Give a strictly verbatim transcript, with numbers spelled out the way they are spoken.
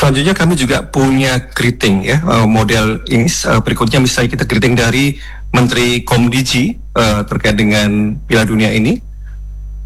Selanjutnya kami juga punya greeting ya, uh, model ini uh, berikutnya misalnya kita greeting dari Menteri Komdigi uh, terkait dengan Piala Dunia ini.